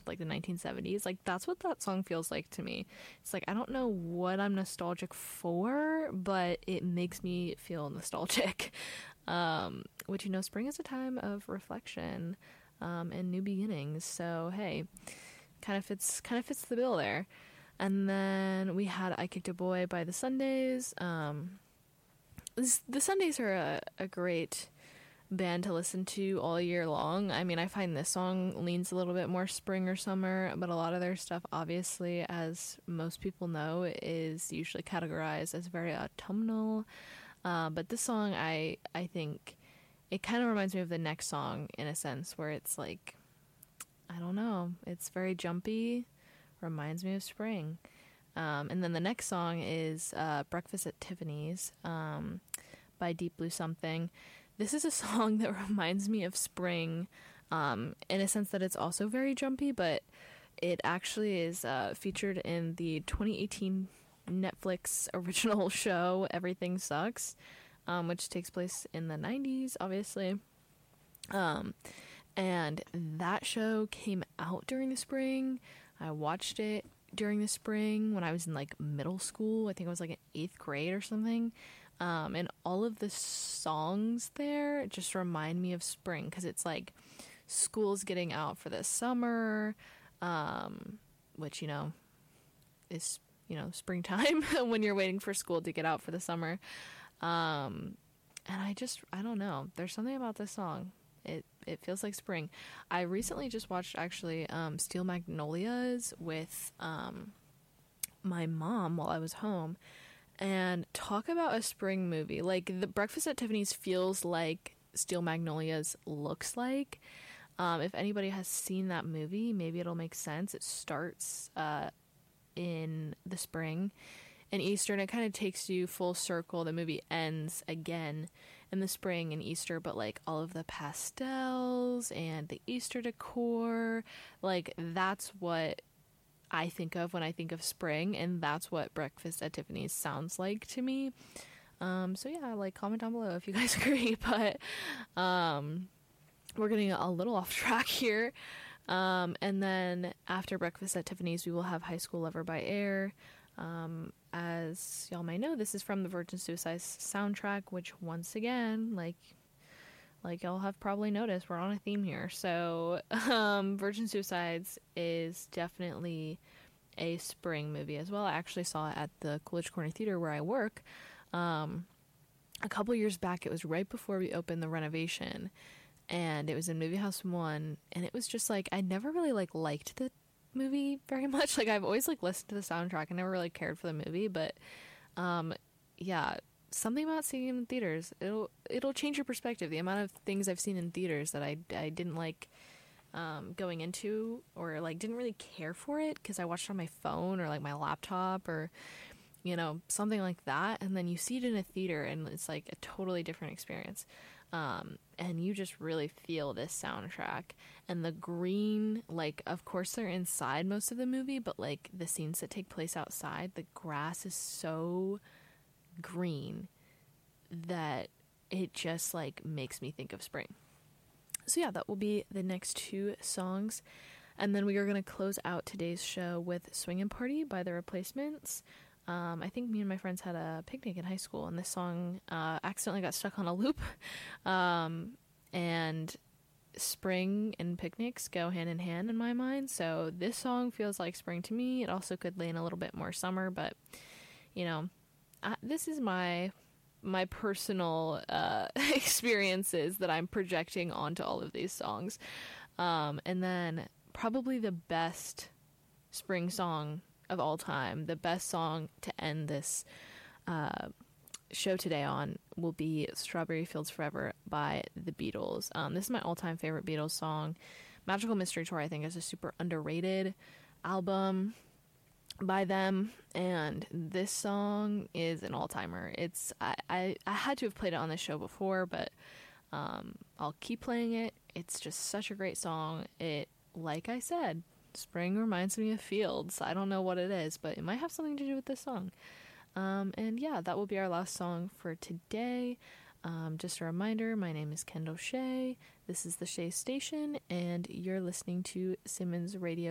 like the 1970s. Like that's what that song feels like to me. It's like I don't know what I'm nostalgic for, but it makes me feel nostalgic. Which, you know, spring is a time of reflection and new beginnings. So hey, kind of fits the bill there. And then we had I Kicked a Boy by the Sundays. The Sundays are a great band to listen to all year long. I mean, I find this song leans a little bit more spring or summer, but a lot of their stuff, obviously, as most people know, is usually categorized as very autumnal. But this song, I think it kind of reminds me of the next song in a sense, where it's like, I don't know, it's very jumpy, reminds me of spring. And then the next song is Breakfast at Tiffany's by Deep Blue Something. This is a song that reminds me of spring in a sense that it's also very jumpy, but it actually is featured in the 2018 Netflix original show Everything Sucks, which takes place in the 90s, obviously. And that show came out during the spring. I watched it during the spring when I was in like middle school. I think I was like in 8th grade or something. And all of the songs there just remind me of spring, because it's like school's getting out for the summer, which, you know, is, you know, springtime when you're waiting for school to get out for the summer. And I don't know. There's something about this song. It feels like spring. I recently just watched actually Steel Magnolias with my mom while I was home. And talk about a spring movie. Like, the Breakfast at Tiffany's feels like Steel Magnolias looks like. If anybody has seen that movie, maybe it'll make sense. It starts in the spring and Easter, and it kind of takes you full circle. The movie ends again in the spring and Easter, but like all of the pastels and the Easter decor, like that's what I think of when I think of spring, and that's what Breakfast at Tiffany's sounds like to me. So yeah, like, comment down below if you guys agree, but we're getting a little off track here. And then after Breakfast at Tiffany's, we will have High School Lover by Air. As y'all may know, this is from the Virgin Suicides soundtrack, which once again, like y'all have probably noticed, we're on a theme here. So Virgin Suicides is definitely a spring movie as well. I actually saw it at the Coolidge Corner Theater where I work a couple years back. It was right before we opened the renovation, and it was in Movie House 1, and it was just like, I never really liked the movie very much. Like, I've always listened to the soundtrack. I never really cared for the movie, but yeah, something about seeing it in theaters, it'll change your perspective. The amount of things I've seen in theaters that I didn't like going into, or didn't really care for it because I watched it on my phone or my laptop, or you know, something like that, and then you see it in a theater and it's like a totally different experience. And you just really feel this soundtrack. And the green, of course they're inside most of the movie, but the scenes that take place outside, the grass is so green that it just makes me think of spring. So yeah, that will be the next two songs. And then we are going to close out today's show with Swingin' Party by The Replacements. I think me and my friends had a picnic in high school, and this song accidentally got stuck on a loop. And spring and picnics go hand in hand in my mind, so this song feels like spring to me. It also could lean a little bit more summer, but you know, this is my personal experiences that I'm projecting onto all of these songs. And then probably the best spring song of all time, the best song to end this show today on, will be Strawberry Fields Forever by the Beatles. This is my all-time favorite Beatles song. Magical Mystery Tour, I think, is a super underrated album by them, and this song is an all-timer. I had to have played it on this show before, but I'll keep playing it. It's just such a great song. It, like I said, spring reminds me of fields. I don't know what it is, but it might have something to do with this song. And yeah, that will be our last song for today. Just a reminder, my name is Kendall Shea. This is the Shea Station, and you're listening to Simmons Radio.